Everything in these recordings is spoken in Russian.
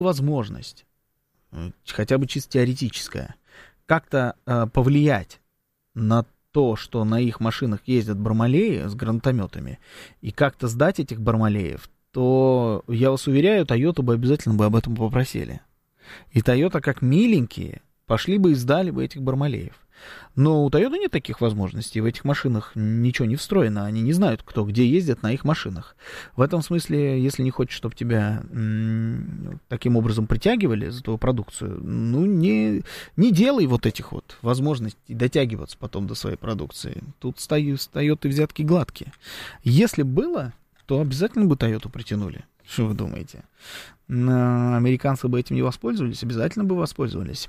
возможность, хотя бы чисто теоретическая, как-то повлиять на то, что на их машинах ездят бармалеи с гранатометами, и как-то сдать этих бармалеев, то, я вас уверяю, Toyota бы обязательно бы об этом попросили. И Toyota, как миленькие, пошли бы и сдали бы этих бармалеев. Но у Toyota нет таких возможностей. В этих машинах ничего не встроено. Они не знают, кто где ездит на их машинах. В этом смысле, если не хочешь, чтобы тебя таким образом притягивали за твою продукцию, ну, не делай вот этих вот возможностей дотягиваться потом до своей продукции. Тут с Toyota взятки гладкие. Если было, то обязательно бы Toyota притянули. Что вы думаете? Американцы бы этим не воспользовались? Обязательно бы воспользовались.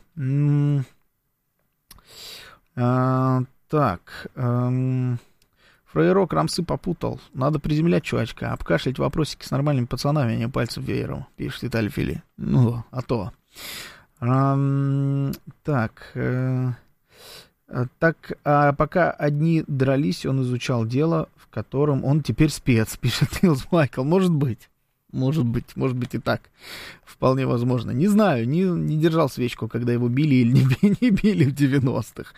Фрейрок рамсы попутал. Надо приземлять чувачка, обкашлять вопросики с нормальными пацанами, а не пальцем веером, пишет Виталий Фили. Ну, а то. Пока одни дрались, он изучал дело, в котором он теперь спец, пишет Нилс Майкл. Может быть и так. Вполне возможно. Не знаю, не держал свечку, когда его били или не били в 90-х.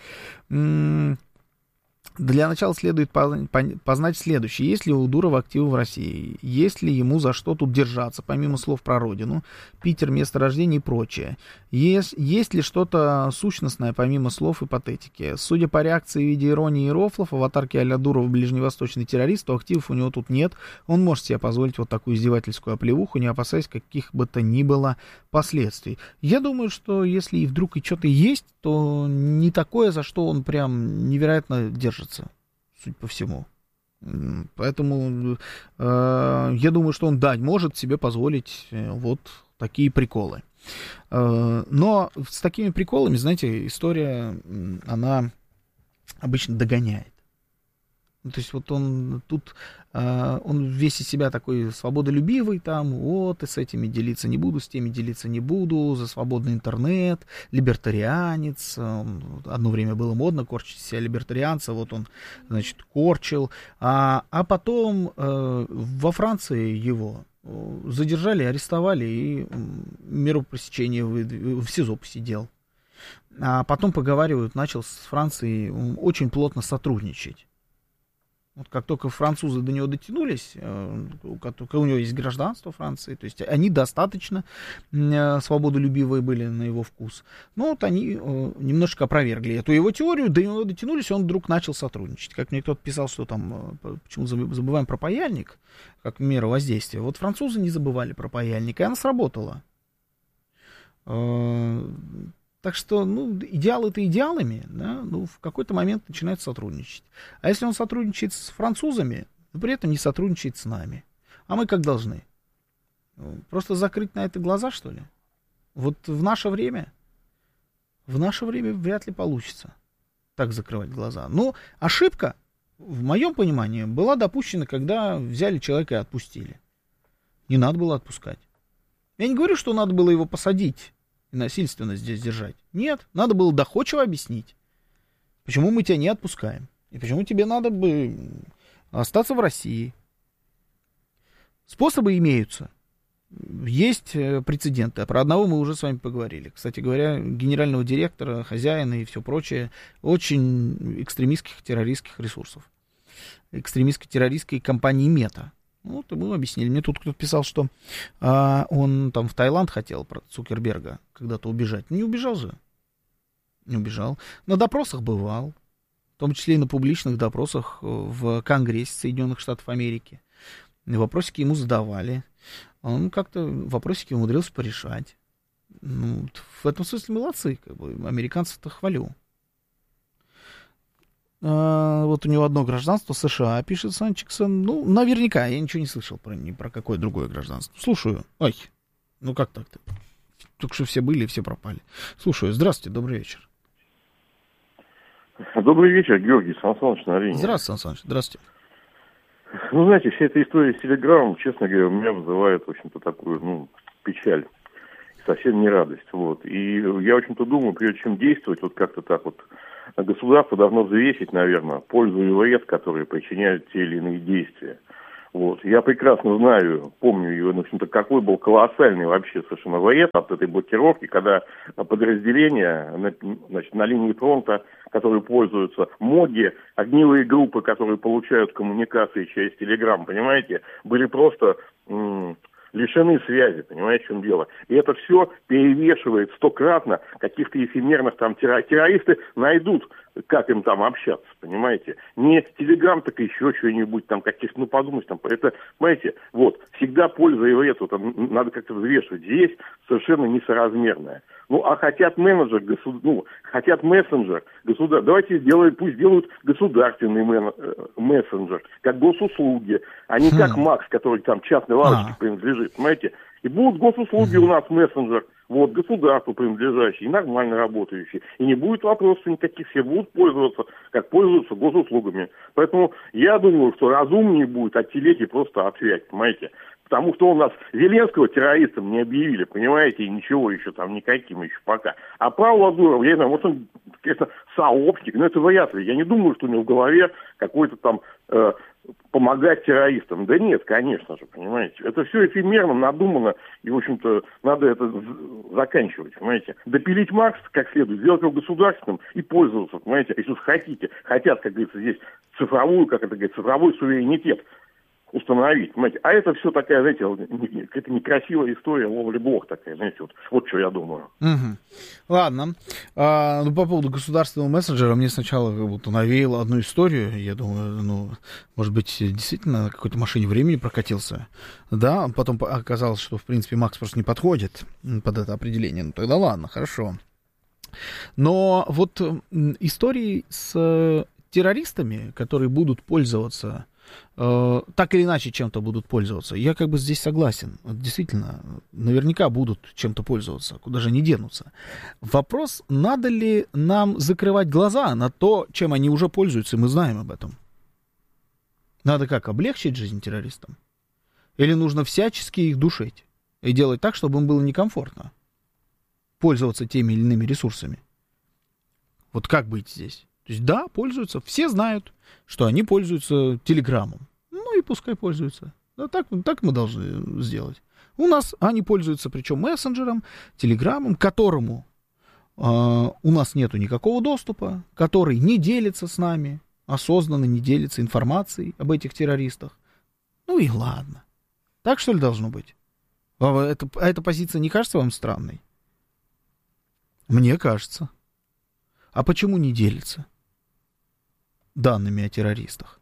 Для начала следует познать следующее. Есть ли у Дурова активы в России? Есть ли ему за что тут держаться, помимо слов про родину, Питер, место рождения и прочее? Есть ли что-то сущностное, помимо слов и патетики? Судя по реакции в виде иронии и рофлов, аватарки а-ля Дурова ближневосточный террорист, то активов у него тут нет. Он может себе позволить вот такую издевательскую оплеуху, не опасаясь каких бы то ни было последствий. Я думаю, что если и вдруг и что-то есть, то не такое, за что он прям невероятно держится, судя по всему. Поэтому я думаю, что он, да, может себе позволить вот такие приколы. Но с такими приколами, знаете, история, она обычно догоняет. То есть вот он тут, он весь из себя такой свободолюбивый там, вот, и с этими делиться не буду, с теми делиться не буду, за свободный интернет, либертарианец, одно время было модно корчить себя либертарианца, вот он, значит, корчил, а потом во Франции его задержали, арестовали и меру пресечения в СИЗО посидел. А потом, поговаривают, начал с Францией очень плотно сотрудничать. Вот как только французы до него дотянулись, у него есть гражданство Франции, то есть они достаточно свободолюбивые были на его вкус. Но вот они немножко опровергли эту его теорию, до него дотянулись, он вдруг начал сотрудничать. Как мне кто-то писал, что там, почему забываем про паяльник, как мера воздействия. Вот французы не забывали про паяльник, и она сработала. Так что, ну, идеалы-то идеалами, да, ну, в какой-то момент начинает сотрудничать. А если он сотрудничает с французами, но при этом не сотрудничает с нами, а мы как должны? Просто закрыть на это глаза, что ли? Вот в наше время вряд ли получится так закрывать глаза. Но ошибка, в моем понимании, была допущена, когда взяли человека и отпустили. Не надо было отпускать. Я не говорю, что надо было его посадить и насильственно здесь держать. Нет, надо было доходчиво объяснить, почему мы тебя не отпускаем, и почему тебе надо бы остаться в России. Способы имеются. Есть прецеденты, а про одного мы уже с вами поговорили. Кстати говоря, генерального директора, хозяина и все прочее очень экстремистских террористских ресурсов. Экстремистско-террористской компании Мета. Вот и мы объяснили. Мне тут кто-то писал, что он там в Таиланд хотел, про Цукерберга, когда-то убежать. Не убежал же. Не убежал. На допросах бывал. В том числе и на публичных допросах в Конгрессе Соединенных Штатов Америки. Вопросики ему задавали. Он как-то вопросики умудрился порешать. Ну, в этом смысле молодцы. Как бы, американцев-то хвалю. Вот у него одно гражданство США, пишет Санчиксон. Ну, наверняка, я ничего не слышал ни про какое другое гражданство. Слушаю. Ой, ну как так-то? Только что все были и все пропали. Слушаю. Здравствуйте, добрый вечер. Добрый вечер, Георгий, Сан Саныч на линии. Здравствуйте, Сан Саныч, здравствуйте. Ну, знаете, вся эта история с Телеграмом, честно говоря, у меня вызывает, в общем-то, такую, ну, печаль. Совсем не радость. Вот. И я, в общем-то, думаю, прежде чем действовать, вот как-то так вот, государство должно взвесить, наверное, пользу и вред, которые причиняют те или иные действия. Вот. Я прекрасно знаю, помню его, в общем-то, какой был колоссальный вообще совершенно вред от этой блокировки, когда подразделения, значит, на линии фронта, которые пользуются МОГи, огневые группы, которые получают коммуникации через Телеграм, понимаете, были просто лишены связи, понимаете, в чем дело. И это все перевешивает стократно каких-то эфемерных там террористы найдут, как им там общаться, понимаете. Не Телеграм, так еще что-нибудь там каких-то, ну подумать там, это, понимаете, вот, всегда польза и вред, вот, надо как-то взвешивать. Здесь совершенно несоразмерная. Ну, а хотят менеджер, хотят мессенджер, давайте пусть делают государственный мессенджер, как госуслуги, а не как Макс, который там частной лавочке принадлежит, понимаете. И будут госуслуги у нас мессенджер, вот, государству принадлежащий, нормально работающий. И не будет вопросов никаких, все будут пользоваться, как пользуются госуслугами. Поэтому я думаю, что разумнее будет оттереть и просто отвять, понимаете. Потому что у нас Зеленского террористом не объявили, понимаете, и ничего еще там, никаким еще пока. А Павел Лазуров, я не знаю, вот он, конечно, сообщник, но это вряд ли. Я не думаю, что у него в голове какой-то там помогать террористам. Да нет, конечно же, понимаете. Это все эфемерно, надумано, и, в общем-то, надо это заканчивать, понимаете. Допилить Маркс как следует, сделать его государственным и пользоваться, понимаете. Если уж хотят, как говорится, здесь цифровой суверенитет установить, понимаете. А это все такая, знаете, какая-то некрасивая история, ловли блох такая, знаете, вот что я думаю. Угу. Ладно. По поводу государственного мессенджера мне сначала как будто навеяло одну историю. Я думаю, может быть, действительно на какой-то машине времени прокатился. Да, потом оказалось, что, в принципе, Макс просто не подходит под это определение. Ну, тогда ладно, хорошо. Но вот истории с террористами, которые будут пользоваться так или иначе чем-то будут пользоваться. Я как бы здесь согласен. Действительно, наверняка будут чем-то пользоваться. Куда же они денутся? Вопрос, надо ли нам закрывать глаза на то, чем они уже пользуются, и мы знаем об этом. Надо как, облегчить жизнь террористам? Или нужно всячески их душить и делать так, чтобы им было некомфортно пользоваться теми или иными ресурсами? Вот как быть здесь? То есть, да, пользуются, все знают, что они пользуются Телеграмом. Ну и пускай пользуются. Да, так мы должны сделать. У нас они пользуются, причем мессенджером, Телеграмом, к которому у нас нету никакого доступа, который не делится с нами, осознанно не делится информацией об этих террористах. Ну и ладно. Так что ли должно быть? Эта позиция не кажется вам странной? Мне кажется. А почему не делится данными о террористах?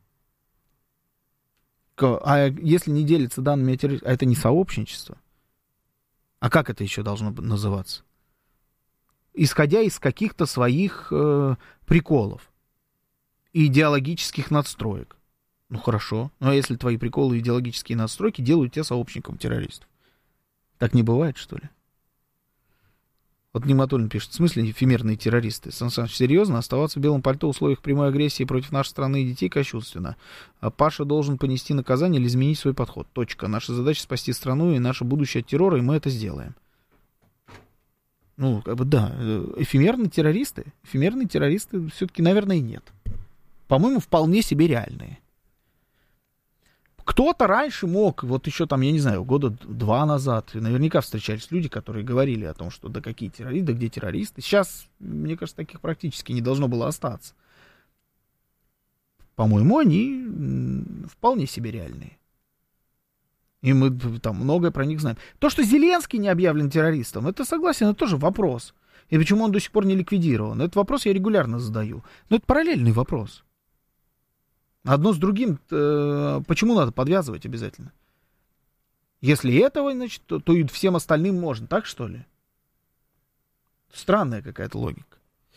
А если не делится данными о террористах, это не сообщничество? А как это еще должно называться? Исходя из каких-то своих приколов, идеологических надстроек. Ну хорошо, ну а если твои приколы и идеологические надстройки делают тебя сообщником террористов? Так не бывает, что ли? Вот Нематуллин пишет, в смысле эфемерные террористы? Сан Саныч, серьезно? Оставаться в белом пальто в условиях прямой агрессии против нашей страны и детей кощунственно. А Паша должен понести наказание или изменить свой подход. Точка. Наша задача спасти страну и наше будущее от террора, и мы это сделаем. Ну, как бы да, эфемерные террористы все-таки, наверное, нет. По-моему, вполне себе реальные. Кто-то раньше мог, вот еще там, я не знаю, года 2 назад, наверняка встречались люди, которые говорили о том, что да какие террористы, да где террористы. Сейчас, мне кажется, таких практически не должно было остаться. По-моему, они вполне себе реальные. И мы там многое про них знаем. То, что Зеленский не объявлен террористом, это, согласен, это тоже вопрос. И почему он до сих пор не ликвидирован? Этот вопрос я регулярно задаю. Но это параллельный вопрос. Одно с другим, почему надо подвязывать обязательно? Если этого, значит, то и всем остальным можно, так что ли? Странная какая-то логика.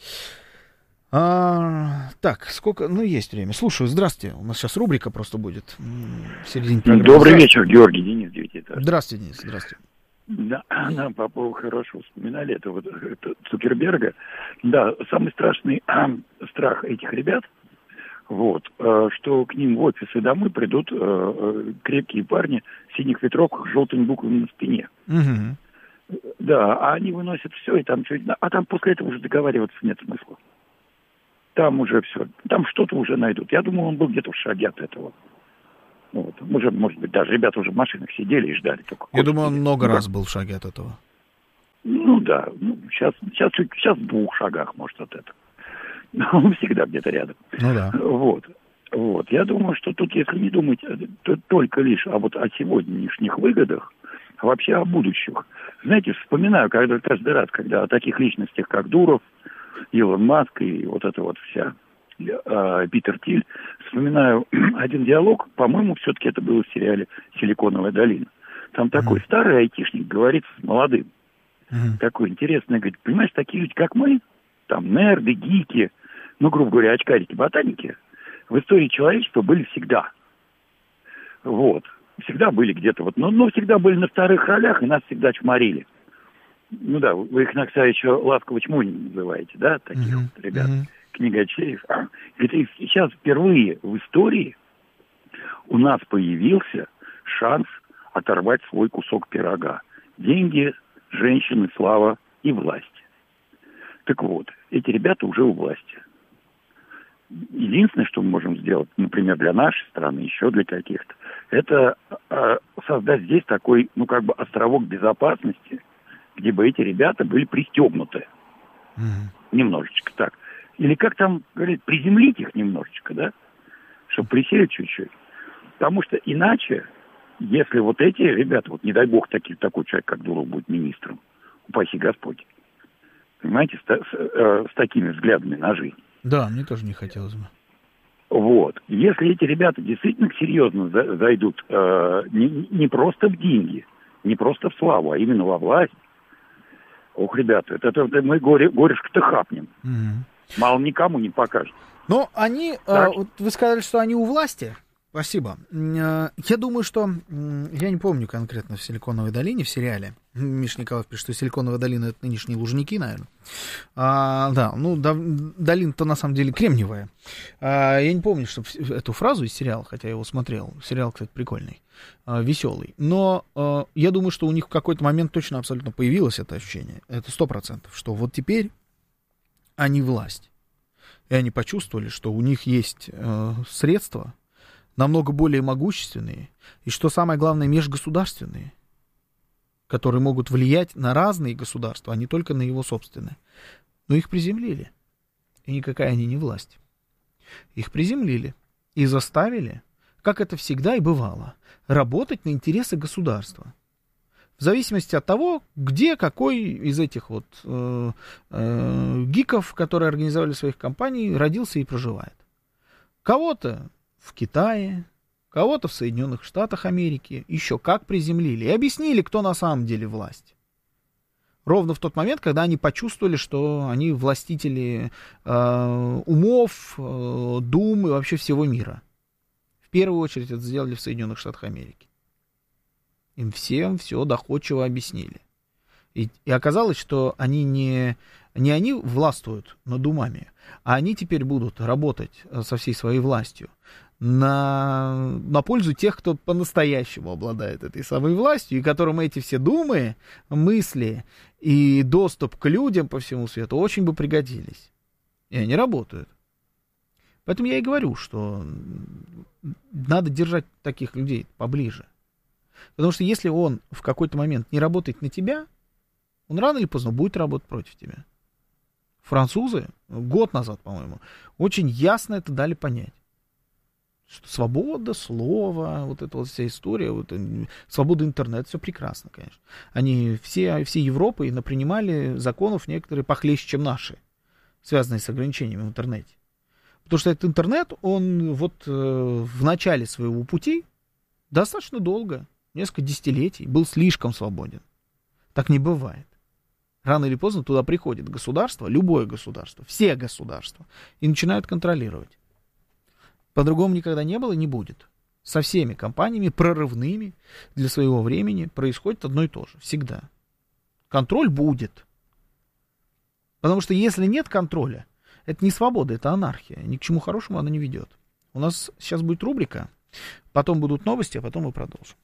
Так, сколько, есть время. Слушаю, здравствуйте. У нас сейчас рубрика просто будет в середине программы. Добрый вечер, Георгий, Денис, девятиэтажный. Здравствуйте, Денис, здравствуйте. Да, по поводу хорошо вспоминали это Цукерберга. Да, самый страшный страх этих ребят, что к ним в офисы домой придут крепкие парни в синих ветровках с желтыми буквами на спине. Угу. Да, а они выносят все, и там после этого уже договариваться нет смысла. Там уже все, там что-то уже найдут. Я думаю, он был где-то в шаге от этого. Вот. Уже, может быть, даже ребята уже в машинах сидели и ждали. Только я думаю, он много раз был в шаге от этого. Ну да, сейчас в 2 шагах, может, от этого. Но он всегда где-то рядом. Ну да. Вот. Я думаю, что тут, если не думать то только лишь о сегодняшних выгодах, а вообще о будущих. Знаете, вспоминаю каждый раз, когда о таких личностях, как Дуров, Илон Маск и вот эта вот вся Питер Тиль, вспоминаю один диалог, по-моему, все-таки это было в сериале «Силиконовая долина». Там такой старый айтишник говорит с молодым. Такой интересный, говорит, понимаешь, такие люди, как мы, там, нерды, гики, грубо говоря, очкарики, ботаники, в истории человечества были всегда. Вот. Всегда были где-то но всегда были на вторых ролях, и нас всегда чморили. Ну да, вы их иногда еще ласково чмоней называете, да, таких вот ребят, книгачеев. Говорит, сейчас впервые в истории у нас появился шанс оторвать свой кусок пирога. Деньги, женщины, слава и власть. Так вот, эти ребята уже у власти. Единственное, что мы можем сделать, например, для нашей страны, еще для каких-то, это создать здесь такой, островок безопасности, где бы эти ребята были пристегнуты. Немножечко так. Или как там говорят, приземлить их немножечко, да? Чтобы присели чуть-чуть. Потому что иначе, если вот эти ребята, не дай бог такой человек, как Дуров, будет министром, упаси Господь, понимаете, с такими взглядами на жизнь. Да, мне тоже не хотелось бы. Вот. Если эти ребята действительно серьезно зайдут не просто в деньги, не просто в славу, а именно во власть, ребята, это мы горюшка-то хапнем. Мало никому не покажет. Но они, вы сказали, что они у власти. Спасибо. Я думаю, что... Я не помню конкретно в «Силиконовой долине», в сериале. Миша Николаев пишет, что «Силиконовая долина» — это нынешние Лужники, наверное. Долина-то на самом деле кремниевая. Я не помню, что эту фразу из сериала, хотя я его смотрел. Сериал, кстати, прикольный, веселый. Но я думаю, что у них в какой-то момент точно абсолютно появилось это ощущение. Это 100%, что вот теперь они власть. И они почувствовали, что у них есть средства, намного более могущественные, и, что самое главное, межгосударственные, которые могут влиять на разные государства, а не только на его собственное. Но их приземлили. И никакая они не власть. Их приземлили и заставили, как это всегда и бывало, работать на интересы государства. В зависимости от того, где какой из этих гиков, которые организовали своих компаний, родился и проживает. Кого-то в Китае, кого-то в Соединенных Штатах Америки, еще как приземлили и объяснили, кто на самом деле власть. Ровно в тот момент, когда они почувствовали, что они властители умов, дум и вообще всего мира. В первую очередь это сделали в Соединенных Штатах Америки. Им всем все доходчиво объяснили. И оказалось, что они не они властвуют над умами, а они теперь будут работать со всей своей властью на пользу тех, кто по-настоящему обладает этой самой властью, и которым эти все думы, мысли и доступ к людям по всему свету очень бы пригодились. И они работают. Поэтому я и говорю, что надо держать таких людей поближе. Потому что если он в какой-то момент не работает на тебя, он рано или поздно будет работать против тебя. Французы год назад, по-моему, очень ясно это дали понять. Что свобода слова, вот эта вот вся история, свобода интернета, все прекрасно, конечно. Они все Европы напринимали законов некоторые похлеще, чем наши, связанные с ограничениями в интернете. Потому что этот интернет, он в начале своего пути достаточно долго, несколько десятилетий, был слишком свободен. Так не бывает. Рано или поздно туда приходит государство, любое государство, все государства, и начинают контролировать. По-другому никогда не было и не будет. Со всеми компаниями прорывными для своего времени происходит одно и то же. Всегда. Контроль будет. Потому что если нет контроля, это не свобода, это анархия. Ни к чему хорошему она не ведет. У нас сейчас будет рубрика, потом будут новости, а потом мы продолжим.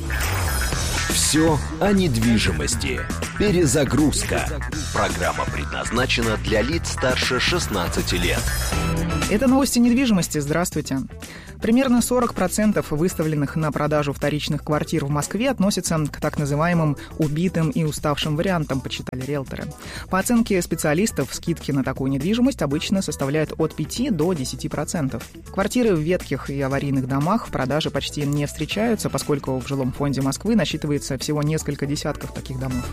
Все о недвижимости. Перезагрузка. Программа предназначена для лиц старше 16 лет. Это новости недвижимости. Здравствуйте. Примерно 40% выставленных на продажу вторичных квартир в Москве относятся к так называемым убитым и уставшим вариантам, подсчитали риэлторы. По оценке специалистов, скидки на такую недвижимость обычно составляют от 5 до 10%. Квартиры в ветхих и аварийных домах в продаже почти не встречаются, поскольку в жилом фонде Москвы насчитывается всего несколько десятков таких домов.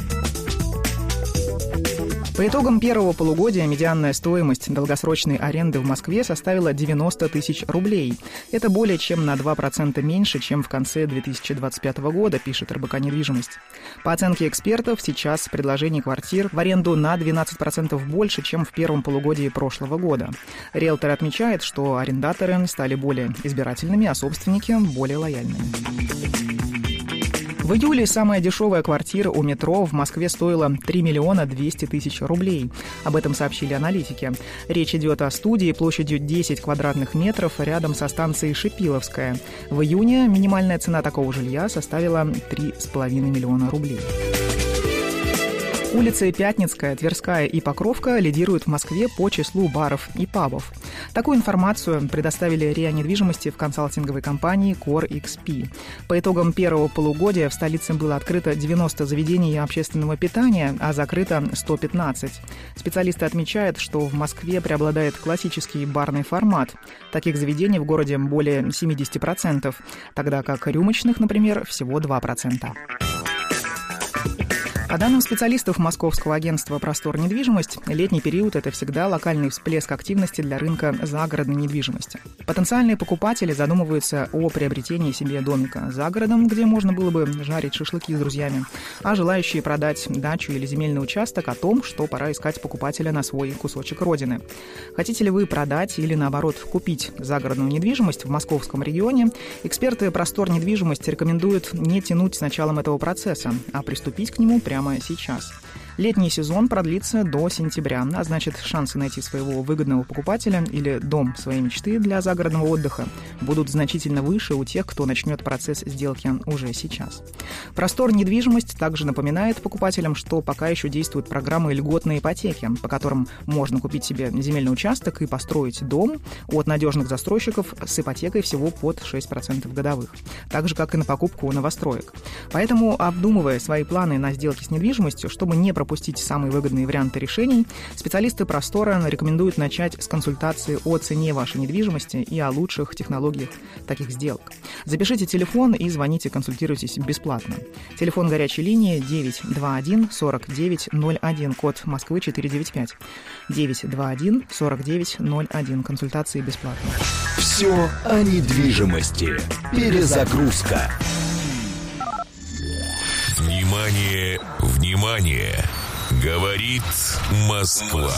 По итогам первого полугодия медианная стоимость долгосрочной аренды в Москве составила 90 тысяч рублей. Это более чем на 2% меньше, чем в конце 2025 года, пишет РБК «Недвижимость». По оценке экспертов, сейчас предложений квартир в аренду на 12% больше, чем в первом полугодии прошлого года. Риэлтор отмечает, что арендаторы стали более избирательными, а собственники – более лояльными. В июле самая дешевая квартира у метро в Москве стоила 3 миллиона 200 тысяч рублей. Об этом сообщили аналитики. Речь идет о студии площадью 10 квадратных метров рядом со станцией Шипиловская. В июне минимальная цена такого жилья составила 3,5 миллиона рублей. Улицы Пятницкая, Тверская и Покровка лидируют в Москве по числу баров и пабов. Такую информацию предоставили РИА недвижимости в консалтинговой компании Core XP. По итогам первого полугодия в столице было открыто 90 заведений общественного питания, а закрыто 115. Специалисты отмечают, что в Москве преобладает классический барный формат. Таких заведений в городе более 70%, тогда как рюмочных, например, всего 2%. По данным специалистов Московского агентства «Простор недвижимость», летний период – это всегда локальный всплеск активности для рынка загородной недвижимости. Потенциальные покупатели задумываются о приобретении себе домика за городом, где можно было бы жарить шашлыки с друзьями, а желающие продать дачу или земельный участок о том, что пора искать покупателя на свой кусочек родины. Хотите ли вы продать или, наоборот, купить загородную недвижимость в московском регионе, эксперты «Простор недвижимость» рекомендуют не тянуть с началом этого процесса, а приступить к нему прямо сейчас. Летний сезон продлится до сентября, а значит, шансы найти своего выгодного покупателя или дом своей мечты для загородного отдыха будут значительно выше у тех, кто начнет процесс сделки уже сейчас. «Простор недвижимость» также напоминает покупателям, что пока еще действуют программы льготной ипотеки, по которым можно купить себе земельный участок и построить дом от надежных застройщиков с ипотекой всего под 6% годовых, так же, как и на покупку новостроек. Поэтому, обдумывая свои планы на сделки с недвижимостью, чтобы не пропустить самые выгодные варианты решений, специалисты «Простора» рекомендуют начать с консультации о цене вашей недвижимости и о лучших технологиях таких сделок. Запишите телефон и звоните, консультируйтесь бесплатно. Телефон горячей линии 921 49 01, код Москвы 495. 921 49 01. Консультации бесплатно. Все о недвижимости. Перезагрузка. Внимание, внимание! Говорит Москва.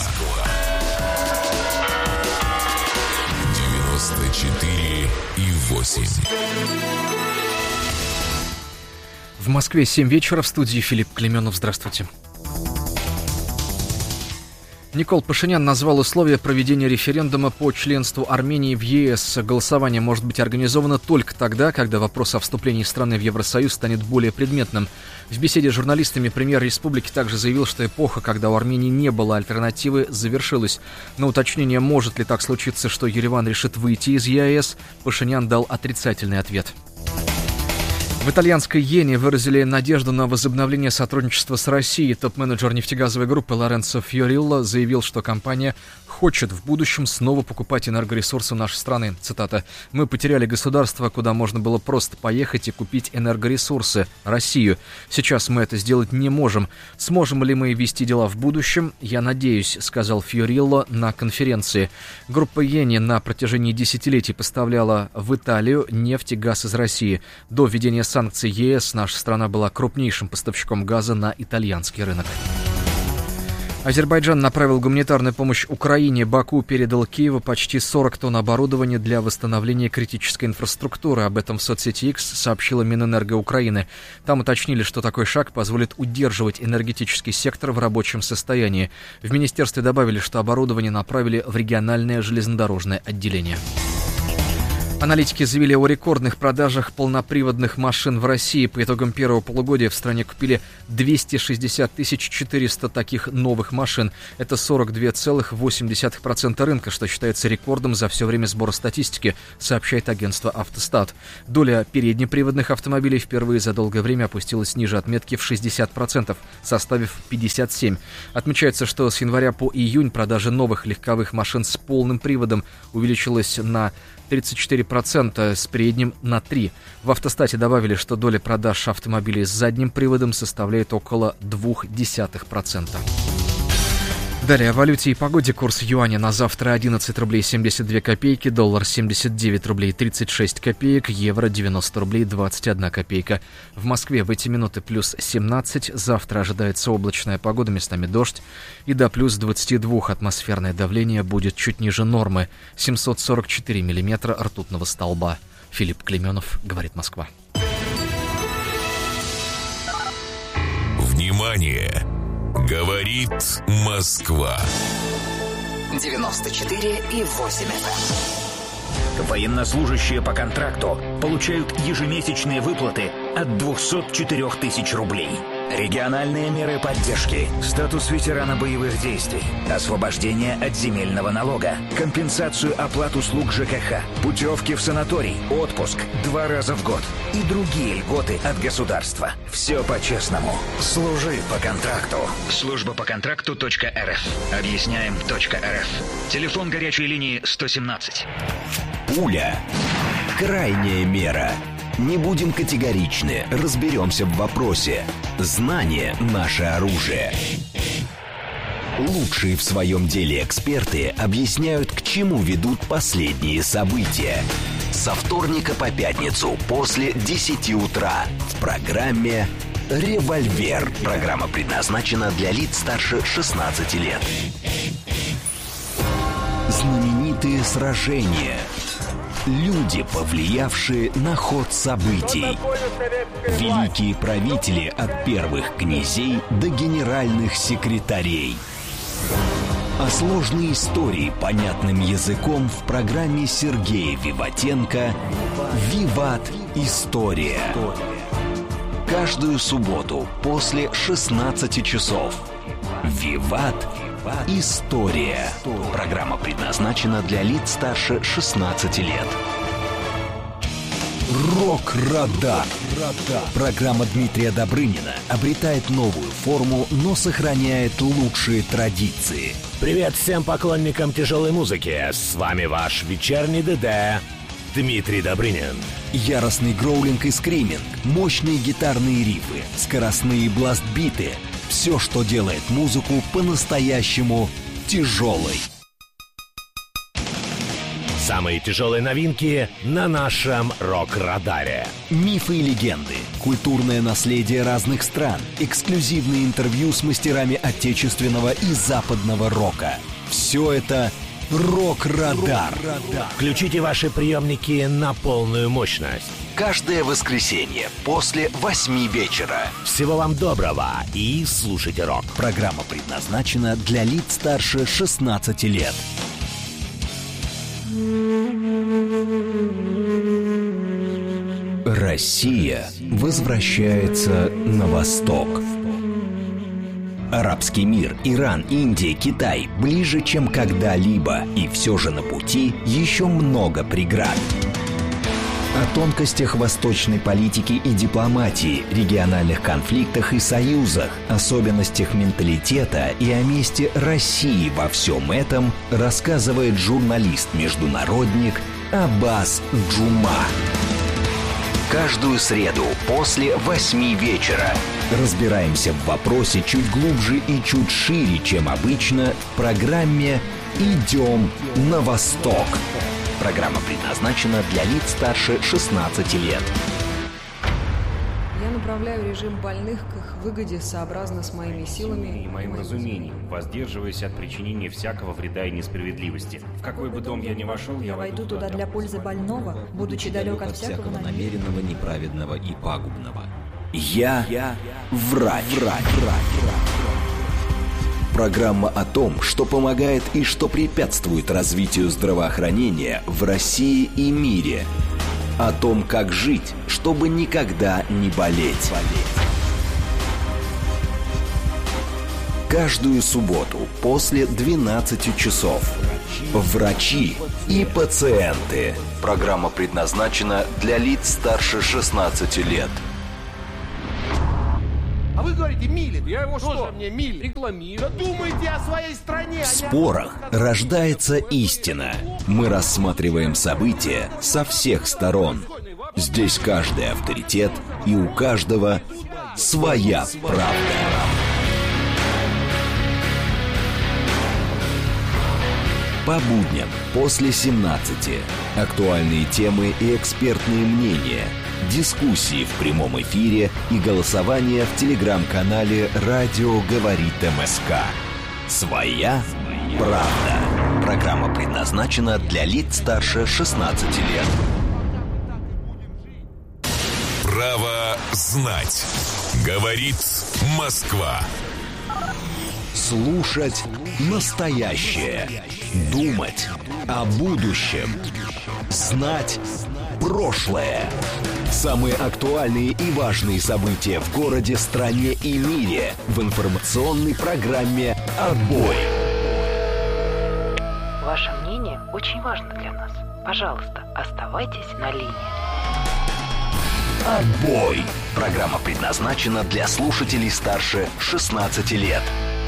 94,8. В Москве 7 вечера, в студии Филипп Клеменов. Здравствуйте. Никол Пашинян назвал условия проведения референдума по членству Армении в ЕС. Голосование может быть организовано только тогда, когда вопрос о вступлении страны в Евросоюз станет более предметным. В беседе с журналистами премьер республики также заявил, что эпоха, когда у Армении не было альтернативы, завершилась. На уточнение, может ли так случиться, что Ереван решит выйти из ЕАЭС, Пашинян дал отрицательный ответ. В итальянской Йене выразили надежду на возобновление сотрудничества с Россией. Топ-менеджер нефтегазовой группы Лоренцо Фьорилло заявил, что компания хочет в будущем снова покупать энергоресурсы нашей страны. Цитата. «Мы потеряли государство, куда можно было просто поехать и купить энергоресурсы. Россию. Сейчас мы это сделать не можем. Сможем ли мы вести дела в будущем? Я надеюсь», — сказал Фьорилло на конференции. Группа Йени на протяжении десятилетий поставляла в Италию нефть и газ из России. До введения санкций ЕС наша страна была крупнейшим поставщиком газа на итальянский рынок. Азербайджан направил гуманитарную помощь Украине. Баку передал Киеву почти 40 тонн оборудования для восстановления критической инфраструктуры. Об этом в соцсети X сообщила Минэнерго Украины. Там уточнили, что такой шаг позволит удерживать энергетический сектор в рабочем состоянии. В министерстве добавили, что оборудование направили в региональное железнодорожное отделение. Аналитики заявили о рекордных продажах полноприводных машин в России. По итогам первого полугодия в стране купили 260 400 таких новых машин. Это 42,8% рынка, что считается рекордом за все время сбора статистики, сообщает агентство «Автостат». Доля переднеприводных автомобилей впервые за долгое время опустилась ниже отметки в 60%, составив 57%. Отмечается, что с января по июнь продажа новых легковых машин с полным приводом увеличилась на 34%, с передним на 3%. В «Автостате» добавили, что доля продаж автомобилей с задним приводом составляет около 0,2%. Далее о валюте и погоде. Курс юаня на завтра 11 рублей 72 копейки, доллар 79 рублей 36 копеек, евро 90 рублей 21 копейка. В Москве в эти минуты плюс 17, завтра ожидается облачная погода, местами дождь, и до плюс 22 атмосферное давление будет чуть ниже нормы, 744 миллиметра ртутного столба. Филипп Клейменов, говорит Москва. Внимание! Говорит Москва. 94,8 FM. Военнослужащие по контракту получают ежемесячные выплаты от 204 тысяч рублей. Региональные меры поддержки, статус ветерана боевых действий, освобождение от земельного налога, компенсацию оплат услуг ЖКХ, путевки в санаторий, отпуск 2 раза в год и другие льготы от государства. Все по-честному. Служи по контракту. Служба по контракту.рф. Объясняем.рф. Телефон горячей линии 117. Пуля. Крайняя мера. Не будем категоричны, разберемся в вопросе. Знание – наше оружие. Лучшие в своем деле эксперты объясняют, к чему ведут последние события. Со вторника по пятницу после 10 утра в программе «Револьвер». Программа предназначена для лиц старше 16 лет. Знаменитые сражения. Люди, повлиявшие на ход событий. Великие правители от первых князей до генеральных секретарей. А сложные истории понятным языком в программе Сергея Виватенко «Виват. История». Каждую субботу после 16 часов. «Виват. История». Программа предназначена для лиц старше 16 лет. Рок-радар. Программа Дмитрия Добрынина обретает новую форму, но сохраняет лучшие традиции. Привет всем поклонникам тяжелой музыки. С вами ваш вечерний ДД Дмитрий Добрынин. Яростный гроулинг и скриминг, мощные гитарные рифы, скоростные бласт-биты. Все, что делает музыку по-настоящему тяжелой. Самые тяжелые новинки на нашем рок-радаре. Мифы и легенды, культурное наследие разных стран, эксклюзивные интервью с мастерами отечественного и западного рока. Все это «Рок-радар». Включите ваши приемники на полную мощность. Каждое воскресенье после 8 вечера. Всего вам доброго и слушайте рок. Программа предназначена для лиц старше 16 лет. Россия возвращается на восток. Арабский мир, Иран, Индия, Китай ближе, чем когда-либо. И все же на пути еще много преград. О тонкостях восточной политики и дипломатии, региональных конфликтах и союзах, особенностях менталитета и о месте России во всем этом рассказывает журналист-международник Аббас Джума. Каждую среду после 8 вечера разбираемся в вопросе чуть глубже и чуть шире, чем обычно, в программе «Идем на восток». Программа предназначена для лиц старше 16 лет. Я направляю режим больных к их выгоде сообразно с моими силами и моим разумением, воздерживаясь от причинения всякого вреда и несправедливости. В какой бы дом я ни вошел, я войду туда для пользы больного, будучи далек от всякого намеренного, неправедного и пагубного. Я врач. Программа о том, что помогает и что препятствует развитию здравоохранения в России и мире. О том, как жить, чтобы никогда не болеть. Каждую субботу после 12 часов. Врачи и пациенты. Программа предназначена для лиц старше 16 лет. А вы говорите, Милин. Я его что? Мне Милин рекламирую. Да думайте о своей стране. В спорах рождается истина. Мы рассматриваем события со всех сторон. Здесь каждый авторитет, и у каждого своя правда. По будням после 17. Актуальные темы и экспертные мнения. Дискуссии в прямом эфире и голосование в телеграм-канале «Радио говорит МСК». Своя правда. Программа предназначена для лиц старше 16 лет. Право знать. Говорит Москва. Слушать настоящее. Думать о будущем. Знать прошлое. Самые актуальные и важные события в городе, стране и мире в информационной программе «Отбой». Ваше мнение очень важно для нас. Пожалуйста, оставайтесь на линии. «Отбой». Программа предназначена для слушателей старше 16 лет.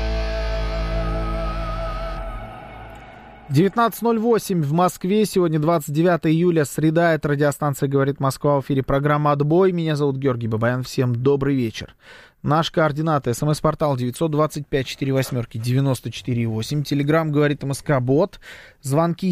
19:08 в Москве. Сегодня 29 июля, среда. Это радиостанция «Говорит Москва». В эфире программа «Отбой». Меня зовут Георгий Бабаян. Всем добрый вечер. Наши координаты. СМС-портал 925-48-94-8. Телеграм «Говорит МСК» бот. Звонки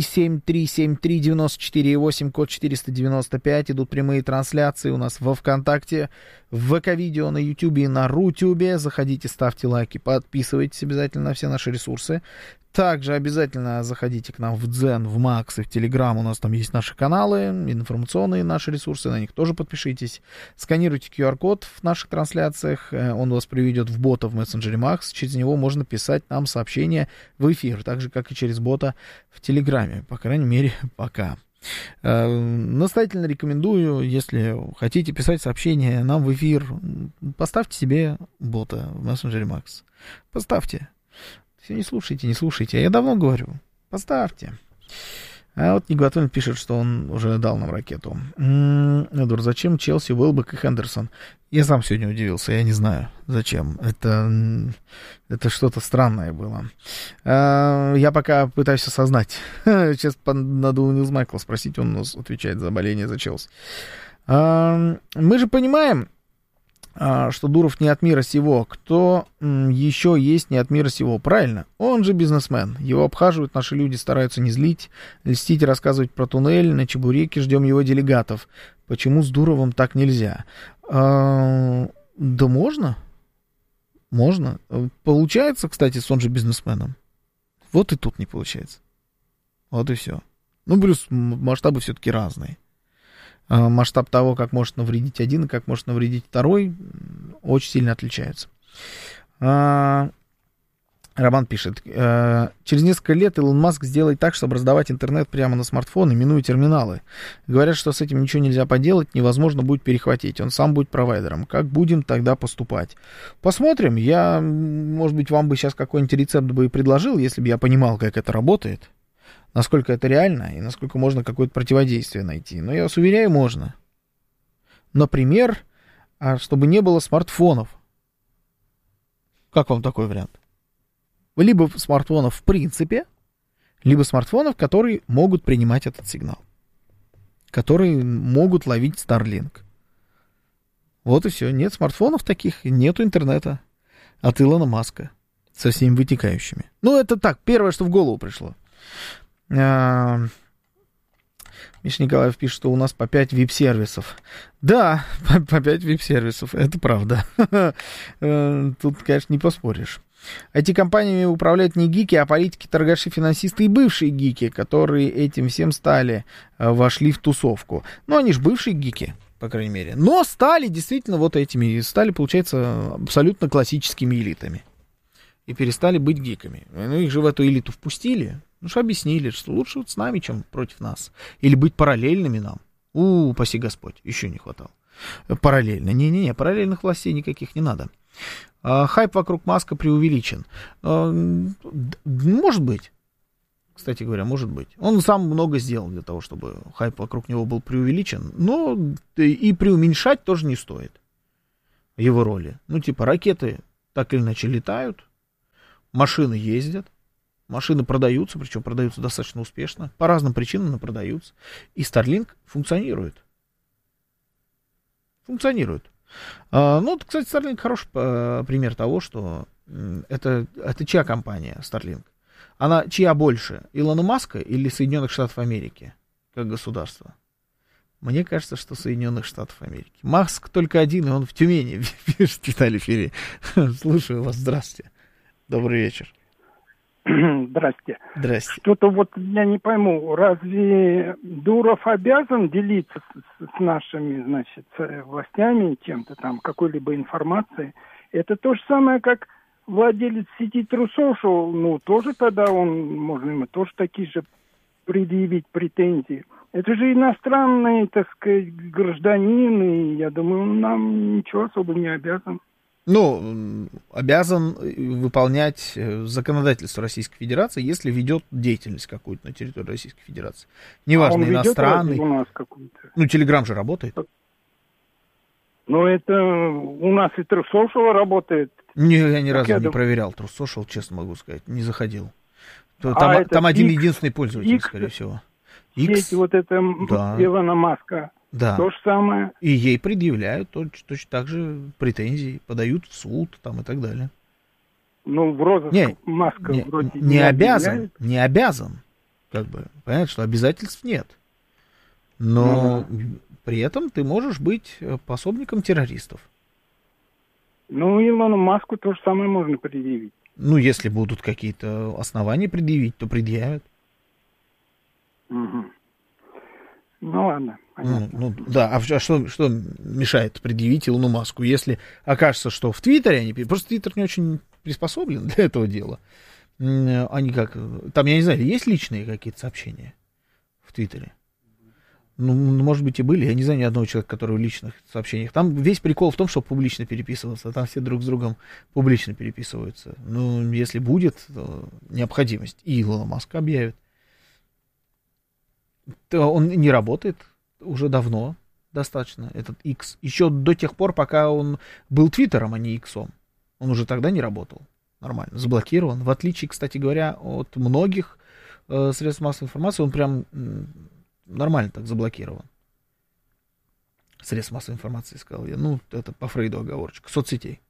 7373-94-8, код 495. Идут прямые трансляции у нас во ВКонтакте, в ВК-видео, на Ютубе и на Рутюбе. Заходите, ставьте лайки, подписывайтесь обязательно на все наши ресурсы. Также обязательно заходите к нам в Дзен, в Макс и в Телеграм. У нас там есть наши каналы, информационные наши ресурсы, на них тоже подпишитесь. Сканируйте QR-код в наших трансляциях, он вас приведет в бота в мессенджере Макс. Через него можно писать нам сообщения в эфир, так же, как и через бота в Телеграме, по крайней мере, пока. Настоятельно рекомендую, если хотите писать сообщения нам в эфир, поставьте себе бота в мессенджере Макс. Поставьте. Все, не слушайте. Я давно говорю. Поставьте. А вот Неготовин пишет, что он уже дал нам ракету. Эдвард, зачем Челси, Уэлбек и Хендерсон? Я сам сегодня удивился, я не знаю, зачем. Это что-то странное было. Я пока пытаюсь осознать. Сейчас надо у Нилс Майкла спросить, он у нас отвечает за боление за Челси. Мы же понимаем, что Дуров не от мира сего. Кто еще есть не от мира сего? Правильно, он же бизнесмен. Его обхаживают наши люди, стараются не злить, льстить, рассказывать про туннель. На чебуреке ждем его делегатов. Почему с Дуровым так нельзя? Да можно. Можно. Получается, кстати, с он же бизнесменом. Вот и тут не получается. Вот и все. Ну, плюс масштабы все-таки разные. Масштаб того, как может навредить один и как может навредить второй, очень сильно отличаются. Роман пишет, через несколько лет Илон Маск сделает так, чтобы раздавать интернет прямо на смартфоны, минуя терминалы. Говорят, что с этим ничего нельзя поделать, невозможно будет перехватить, он сам будет провайдером. Как будем тогда поступать? Посмотрим. Я, может быть, вам бы сейчас какой-нибудь рецепт бы и предложил, если бы я понимал, как это работает. Насколько это реально и насколько можно какое-то противодействие найти. Но я вас уверяю, можно. Например, чтобы не было смартфонов. Как вам такой вариант? Либо смартфонов в принципе, либо смартфонов, которые могут принимать этот сигнал. Которые могут ловить Starlink. Вот и все. Нет смартфонов таких, нету интернета от Илона Маска со всеми вытекающими. Ну, это так, первое, что в голову пришло. Миша Николаев пишет, что у нас по 5 вип-сервисов. Да, по 5 вип-сервисов, это правда. Тут, конечно, не поспоришь. IT-компаниями управляют не гики, а политики, торгаши, финансисты и бывшие гики, которые этим всем стали, вошли в тусовку. Ну, они же бывшие гики, по крайней мере. Но стали действительно вот этими, стали, получается, абсолютно классическими элитами. и перестали быть гиками. Ну, их же в эту элиту впустили. Ну, что объяснили, что лучше вот с нами, чем против нас. Или быть параллельными нам. Упаси Господь, еще не хватало. Параллельно. Не-не-не, параллельных властей никаких не надо. Хайп вокруг Маска преувеличен. Может быть. Кстати говоря, может быть. Он сам много сделал для того, чтобы хайп вокруг него был преувеличен. Но и преуменьшать тоже не стоит его роли. Ну, типа, ракеты так или иначе летают, машины ездят, машины продаются, причем продаются достаточно успешно. По разным причинам, но продаются. И Starlink функционирует. Функционирует. Ну, кстати, Starlink хороший пример того, что это чья компания Starlink? Она чья больше? Илона Маска или Соединенных Штатов Америки как государство? Мне кажется, что Соединенных Штатов Америки. Маск только один, и он в Тюмени, пишет Виталий Ферри. Слушаю вас, здравствуйте. Добрый вечер. Здрасте. Здрасте. Что-то вот я не пойму, разве Дуров обязан делиться с нашими, значит, властями чем-то там, какой-либо информацией? Это то же самое, как владелец сети True Social, ну, тоже тогда можно ему тоже такие же предъявить претензии. Это же иностранный, так сказать, гражданин, и я думаю, он нам ничего особо не обязан. Ну, обязан выполнять законодательство Российской Федерации, если ведет деятельность какую-то на территории Российской Федерации. Неважно, иностранный. У нас какую-то? Ну, Telegram же работает. Ну, это у нас и True Social работает. Не, я ни разу не проверял True Social, честно могу сказать, не заходил. Там один единственный пользователь, скорее всего. Сеть вот это да. Илона Маска. Да. То же самое. И ей предъявляют точно так же претензии, подают в суд там и так далее. Ну, в розыск Маска вроде не обязан. Как бы, понятно, что обязательств нет. Но при этом ты можешь быть пособником террористов. Ну, Илону Маску то же самое можно предъявить. Ну, если будут какие-то основания предъявить, то предъявят. Угу. Ну, ладно, понятно. Ну, да, а что мешает предъявить Илону Маску, если окажется, что в Твиттере они... Просто Твиттер не очень приспособлен для этого дела. Они как... Там, я не знаю, есть личные какие-то сообщения в Твиттере? Ну, может быть, и были. Я не знаю ни одного человека, который в личных сообщениях. Там весь прикол в том, что публично переписываться. Там все друг с другом публично переписываются. Ну, если будет необходимость, и Илона Маска объявит. То он не работает уже давно достаточно, этот X. Еще до тех пор, пока он был Твиттером, а не Иксом. Он уже тогда не работал нормально, заблокирован. В отличие, кстати говоря, от многих средств массовой информации, он прям нормально так заблокирован. Средств массовой информации, сказал я. Ну, это по Фрейду оговорочка. Соцсетей.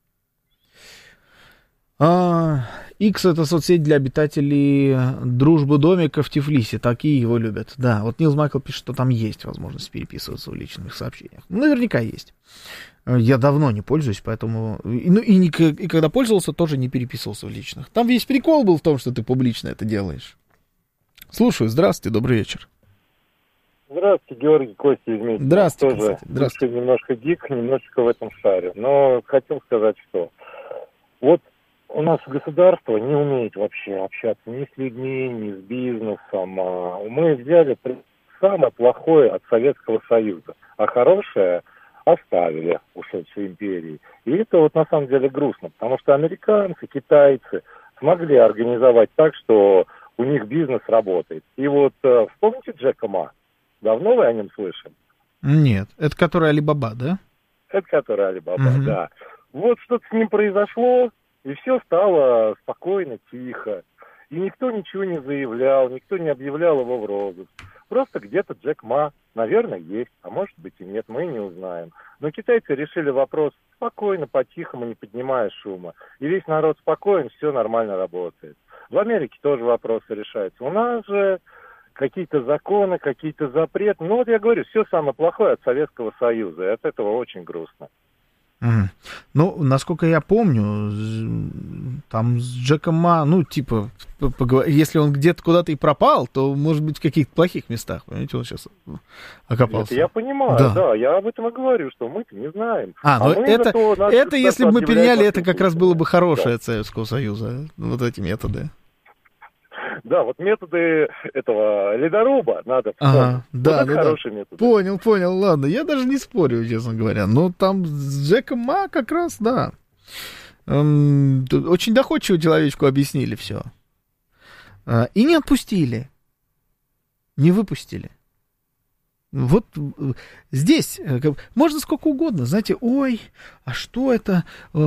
X — это соцсеть для обитателей дружбы домика в Тифлисе. Такие его любят. Да, вот Нилс Майкл пишет, что там есть возможность переписываться в личных сообщениях. Наверняка есть. Я давно не пользуюсь, поэтому... И когда пользовался, тоже не переписывался в личных. Там весь прикол был в том, что ты публично это делаешь. Слушаю. Здравствуйте, добрый вечер. Здравствуйте, Георгий, Костя из Минска. Здравствуйте, тоже здравствуйте. Немножко гик, немножечко в этом шаре. Но хотел сказать, что вот у нас государство не умеет вообще общаться ни с людьми, ни с бизнесом. Мы взяли самое плохое от Советского Союза, а хорошее оставили ушедшей империи. И это вот на самом деле грустно, потому что американцы, китайцы смогли организовать так, что у них бизнес работает. И вот вспомните Джека Ма. Давно вы о нем слышали? Нет, это который Алибаба, да? Это который Алибаба, да. Вот что-то с ним произошло, и все стало спокойно, тихо. И никто ничего не заявлял, никто не объявлял его в розыск. Просто где-то Джек Ма, наверное, есть, а может быть и нет, мы не узнаем. Но китайцы решили вопрос спокойно, по-тихому, не поднимая шума. И весь народ спокоен, все нормально работает. В Америке тоже вопросы решаются. У нас же какие-то законы, какие-то запреты. Ну вот я говорю, все самое плохое от Советского Союза, и от этого очень грустно. Ну, насколько я помню, там с Джеком Ма, ну, типа, если он где-то куда-то и пропал, то, может быть, в каких-то плохих местах, понимаете, он сейчас окопался. Это я понимаю, да, я об этом и говорю, что мы-то не знаем. Ну это если бы мы переняли, это как раз было бы хорошее от Советского Союза, вот эти методы. Да, вот методы этого ледоруба надо вспомнить. Да, хорошие методы. Понял, ладно, я даже не спорю, честно говоря, но там с Джеком Ма как раз, да. Очень доходчиво человечку объяснили все. И не отпустили. Не выпустили. Вот здесь можно сколько угодно. Знаете, ой, а что это?